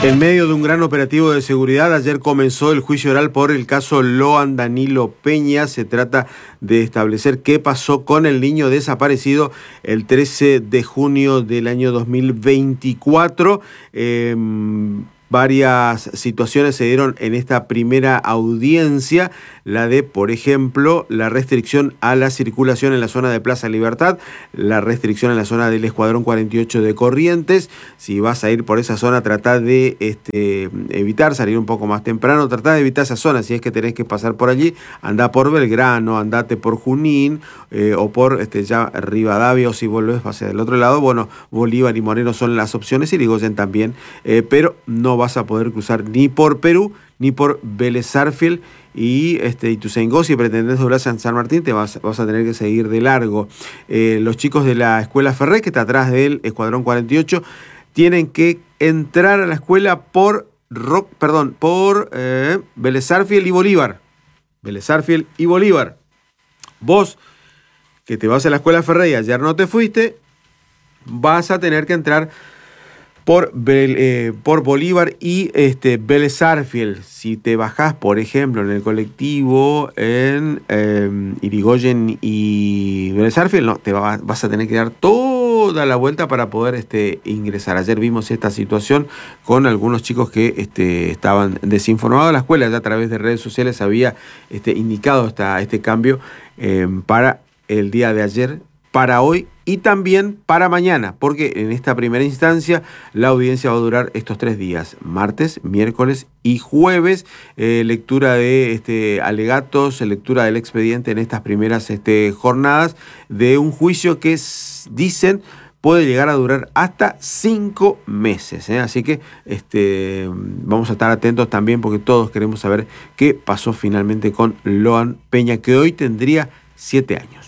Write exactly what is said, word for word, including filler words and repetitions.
En medio de un gran operativo de seguridad, ayer comenzó el juicio oral por el caso Loan Danilo Peña. Se trata de establecer qué pasó con el niño desaparecido el trece de junio del año dos mil veinticuatro. Eh, varias situaciones se dieron en esta primera audiencia. La de, por ejemplo, la restricción a la circulación en la zona de Plaza Libertad, la restricción en la zona del Escuadrón cuarenta y ocho de Corrientes. Si vas a ir por esa zona, trata de este, evitar salir un poco más temprano, trata de evitar esa zona. Si es que tenés que pasar por allí, andá por Belgrano, andate por Junín eh, o por este, ya Rivadavia, o si volvés hacia el otro lado, bueno, Bolívar y Moreno son las opciones, Irigoyen también, eh, pero no vas a poder cruzar ni por Perú ni por Vélez Sarsfield y este, Ituzaingó. Si pretendés doblar San, San Martín, te vas, vas a tener que seguir de largo. Eh, los chicos de la Escuela Ferré, que está atrás del Escuadrón cuarenta y ocho, tienen que entrar a la escuela por Rock, perdón, por eh, Vélez Sarsfield y Bolívar. Vélez Sarsfield y Bolívar. Vos, que te vas a la Escuela Ferré y ayer no te fuiste, vas a tener que entrar por, eh, por Bolívar y este, Vélez Sarsfield. Si te bajás, por ejemplo, en el colectivo en eh, Irigoyen y Vélez Sarsfield, no, te va, vas a tener que dar toda la vuelta para poder este, ingresar. Ayer vimos esta situación con algunos chicos que este, estaban desinformados. La escuela ya a través de redes sociales había este, indicado esta, este cambio eh, para el día de ayer, para hoy y también para mañana, porque en esta primera instancia la audiencia va a durar estos tres días, martes, miércoles y jueves. Eh, lectura de este, alegatos, lectura del expediente en estas primeras este, jornadas de un juicio que es, dicen puede llegar a durar hasta cinco meses. ¿eh? Así que este, vamos a estar atentos también, porque todos queremos saber qué pasó finalmente con Loan Peña, que hoy tendría siete años.